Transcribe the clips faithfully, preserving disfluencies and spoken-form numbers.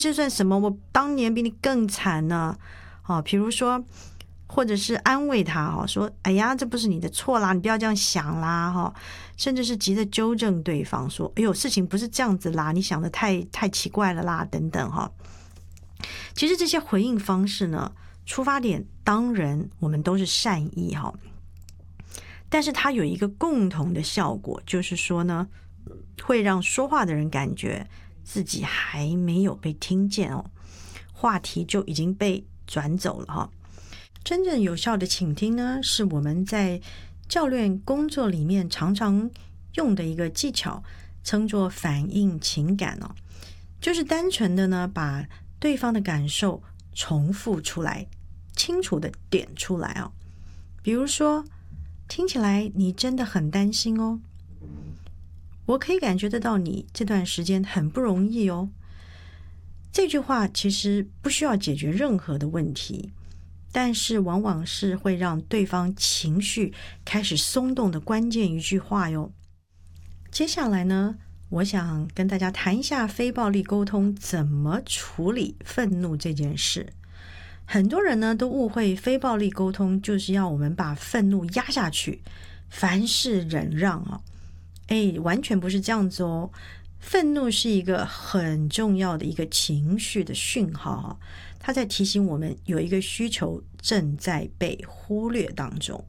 这算什么？我当年比你更惨呢。哦，比如说，或者是安慰他哈，说：“哎呀，这不是你的错啦，你不要这样想啦。”哈，甚至是急着纠正对方，说：“哎呦，事情不是这样子啦，你想的太太奇怪了啦，等等。”哈，其实这些回应方式呢，出发点当然我们都是善意哈，但是它有一个共同的效果，就是说呢，会让说话的人感觉自己还没有被听见哦，话题就已经被转走了哈。真正有效的倾听呢，是我们在教练工作里面常常用的一个技巧，称作反映情感哦，就是单纯的呢把对方的感受重复出来，清楚的点出来哦。比如说，听起来你真的很担心哦，我可以感觉得到你这段时间很不容易哦。这句话其实不需要解决任何的问题，但是往往是会让对方情绪开始松动的关键一句话哟。接下来呢，我想跟大家谈一下非暴力沟通怎么处理愤怒这件事。很多人呢都误会非暴力沟通就是要我们把愤怒压下去，凡事忍让哦。哎，完全不是这样子哦。愤怒是一个很重要的一个情绪的讯号，它在提醒我们有一个需求正在被忽略当中。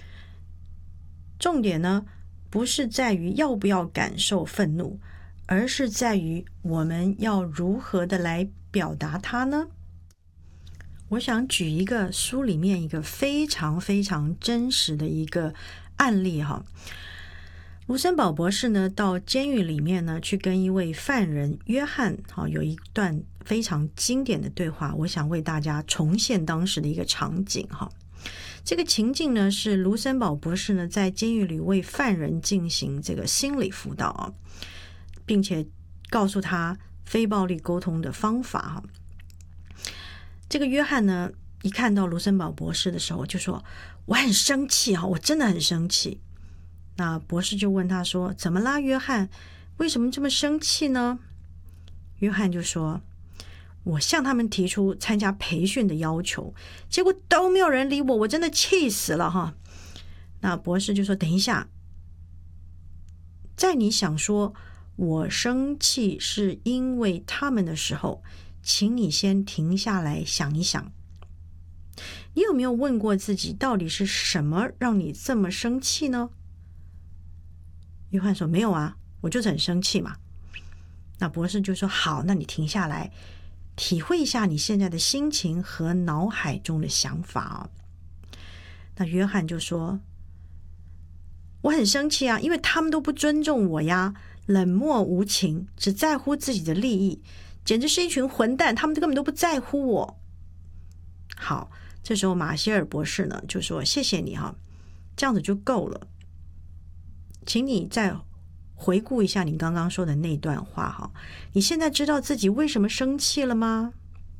重点呢，不是在于要不要感受愤怒，而是在于我们要如何的来表达它呢？我想举一个书里面一个非常非常真实的一个案例哈。卢森堡博士呢，到监狱里面呢，去跟一位犯人约翰，哈，有一段非常经典的对话，我想为大家重现当时的一个场景哈。这个情境呢，是卢森堡博士呢在监狱里为犯人进行这个心理辅导啊，并且告诉他非暴力沟通的方法哈。这个约翰呢，一看到卢森堡博士的时候，就说：“我很生气哈，我真的很生气。”那博士就问他说：“怎么啦，约翰？为什么这么生气呢？”约翰就说：“我向他们提出参加培训的要求，结果都没有人理我，我真的气死了哈。”那博士就说：“等一下，在你想说我生气是因为他们的时候，请你先停下来想一想，你有没有问过自己，到底是什么让你这么生气呢？”约翰说：“没有啊，我就是很生气嘛。”那博士就说：“好，那你停下来，体会一下你现在的心情和脑海中的想法哦。”那约翰就说：“我很生气啊，因为他们都不尊重我呀，冷漠无情，只在乎自己的利益，简直是一群混蛋，他们根本都不在乎我。”好，这时候马歇尔博士呢就说：“谢谢你哈，这样子就够了。请你再回顾一下你刚刚说的那段话哈，你现在知道自己为什么生气了吗？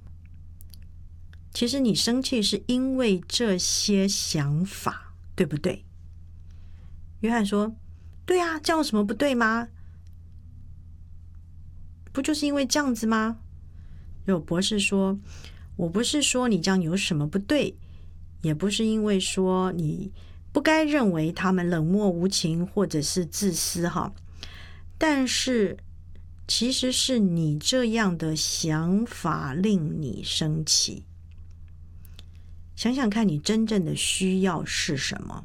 其实你生气是因为这些想法，对不对？”约翰说：“对啊，这样有什么不对吗？不就是因为这样子吗？”有博士说：“我不是说你这样有什么不对，也不是因为说你不该认为他们冷漠无情或者是自私哈，但是其实是你这样的想法令你生气。想想看你真正的需要是什么。”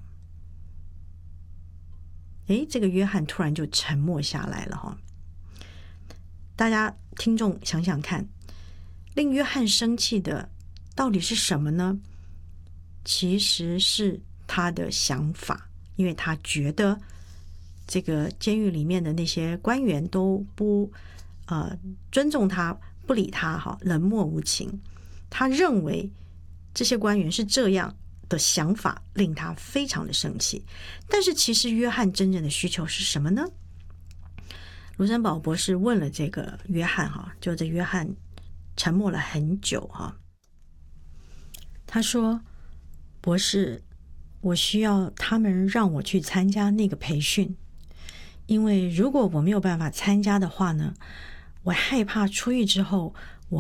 诶，这个约翰突然就沉默下来了哈。大家听众想想看，令约翰生气的到底是什么呢？其实是他的想法，因为他觉得这个监狱里面的那些官员都不呃尊重他，不理他哈，冷漠无情。他认为这些官员是这样的想法，令他非常的生气。但是其实约翰真正的需求是什么呢？卢森堡博士问了这个约翰哈，就这约翰沉默了很久哈。他说：“博士，我需要他们让我去参加那个培训，因为如果我没有办法参加的话呢，我害怕出狱之后